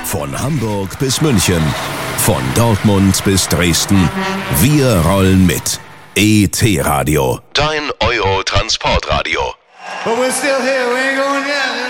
Von Hamburg bis München, von Dortmund bis Dresden. Wir rollen mit. ET Radio. Dein Euro-Transportradio. But we're still here, we ain't going yet.